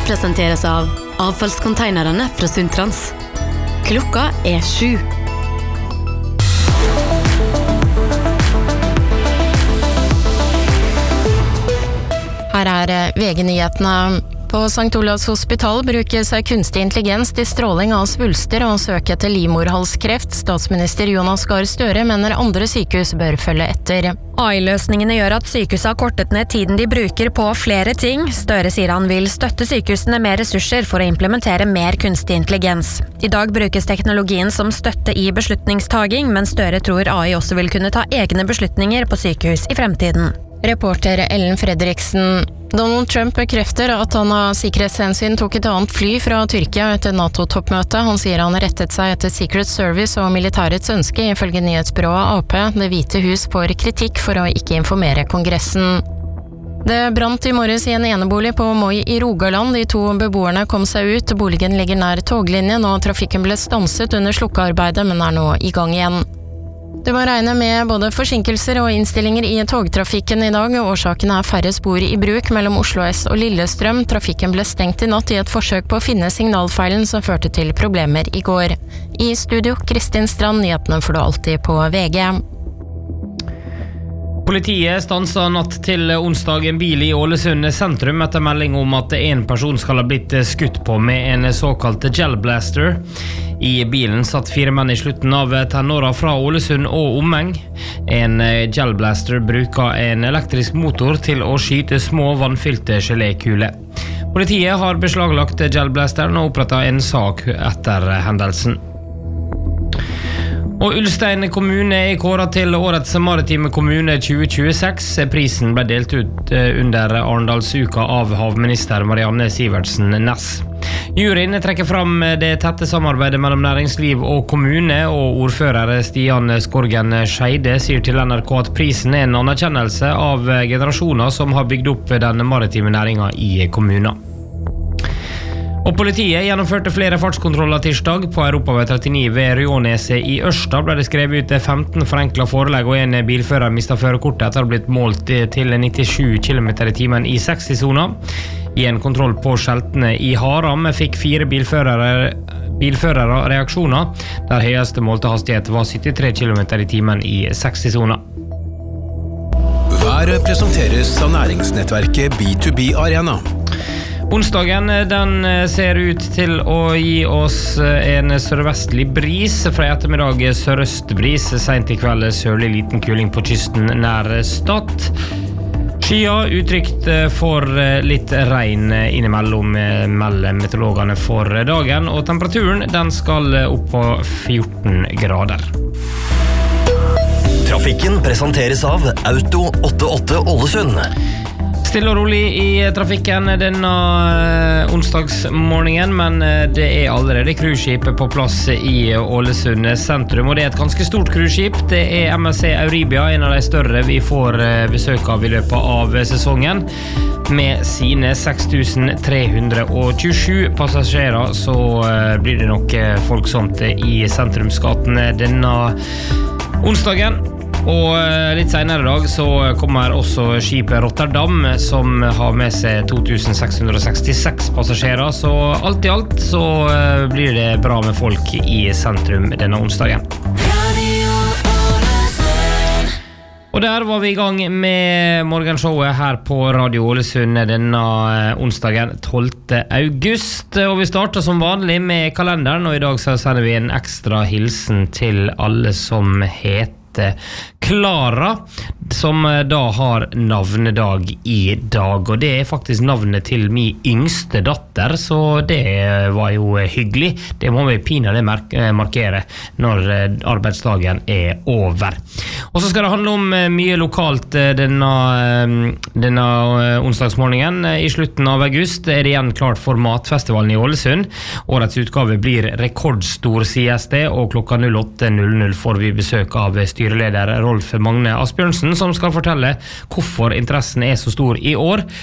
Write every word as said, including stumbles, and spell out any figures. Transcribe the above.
presenteres av avfallskonteinerne fra Sundtrans. Klokka er sju. Her er V G-nyhetene. På Sankt Olavs hospital brukes kunstig intelligens til stråling av svulster og søk etter livmorhalskreft. Statsminister Jonas Gahr Støre mener andre sykehus bør følge etter. A I-løsningene gjør at sykehuset har kortet ned tiden de bruker på flere ting. Støre sier han vil støtte sykehusene med ressurser for å implementere mer kunstig intelligens. I dag brukes teknologien som støtte i beslutningstaging, men Støre tror A I også vil kunne ta egne beslutninger på sykehus i fremtiden. Reporter Ellen Fredriksen. Donald Trump bekrefter at han av sikkerhetshensyn tok et annet fly fra Tyrkia etter NATO-toppmøtet. Han sier han rettet seg etter Secret Service og militærets ønske, ifølge nyhetsbyrået A P. Det hvite hus får kritikk for å ikke informere kongressen. Det brant i morges i en enebolig på Moi i Rogaland. De to beboerne kom seg ut. Boligen ligger nær toglinjen, og trafikken ble stanset under slukkearbeidet, men er nå i gang igjen. Det må regne med både forsinkelser og innstillinger i togtrafikken i dag. Årsaken er færre spor i bruk mellom Oslo S og Lillestrøm. Trafikken ble stengt i natt i et forsøk på å finne signalfeilen som førte til problemer i går. I studio, Kristin Strand, nyhetene får du alltid på V G. Politiet stanset natt til onsdag en bil i Ålesund sentrum etter melding om at en person skal ha blitt skutt på med en såkalt gelblaster. I bilen satt fire menn i slutten av tenåra fra Ålesund og omheng. En gelblaster bruker en elektrisk motor til å skyte små vannfylte gelékuler. Politiet har beslaglagt gelblasteren og opprettet en sak etter hendelsen. Og Ulstein kommune er kåret til årets maritime kommune tjue tjueseks. Prisen ble delt ut under Arendalsuka av havminister Marianne Sivertsen Næss. Juryen trekker fram det tette samarbeidet mellom næringsliv og kommune, og ordfører Stian Skorgen Scheide sier til N R K at prisen er en anerkjennelse av generasjoner som har bygd opp den maritime næringen i kommunen. Og politiet gjennomførte flere fartskontroller tirsdag på Europavei trettini ved Ryoneset i Ørsta. Ble det skrevet ut femten forenklet forelegg, og en bilfører mistet førerkortet etter å ha blitt målt til nittisju kilometer i timen i seksti-sona. I en kontroll på skjeltene i Haram fikk fire bilførere, bilførere reaksjoner, der høyeste målte hastighet var syttitre kilometer i timen i seksti-sona. Været presenteres av næringsnettverket B to B Arena. Onsdagen den ser ut til å gi oss en sørvestlig bris, fra i ettermiddag sørøstbris, sent i kveld sørlig liten kuling på kysten nær Stad. Skya utrykt for litt regn innimellom, melder meteorologene for dagen, og temperaturen den skal opp på fjorten grader. Trafikken presenteres av Auto åttiåtte Ålesund. Stille og rolig i trafikken denne onsdagsmorgenen, men det er allerede cruiseskip på plass i Ålesund sentrum, og det er et ganske stort cruiseskip. Det er M S C Euribia, en av de større vi får besøk av i løpet av sesongen. Med sine seks tusen tre hundre tjuesju passasjerer så blir det nok folksomt i sentrumsgatene denne onsdagen. Og litt senere i dag så kommer også skipet Rotterdam, som har med seg to tusen seks hundre sekstiseks passasjerer, så alt i alt så blir det bra med folk i sentrum denne onsdagen. Og der var vi i gang med morgenshowet her på Radio Ålesund denne onsdagen tolvte august, og vi starter som vanlig med kalenderen, og i dag så sender vi en ekstra hilsen til alle som heter Klara, som da har navnedag i dag, og det er faktisk navnet til min yngste datter, så det var jo hyggelig. Det må vi pinadø markere når arbeidsdagen er over. Og så skal det handle om mye lokalt denne, denne onsdagsmorgenen. I slutten av august er det igjen klart for matfestivalen i Ålesund. Årets utgave blir rekordstor, sies det, og klokka null åtte null null får vi besøk av styreleder Rolf Magne Asbjørnsen, som skal fortelle hvorfor interessen er så stor i år.